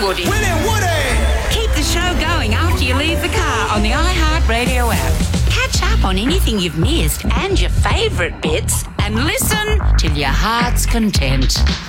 Woody. Winnie Woody! Keep the show going after you leave the car on the iHeartRadio app. Catch up on anything you've missed and your favourite bits and listen till your heart's content.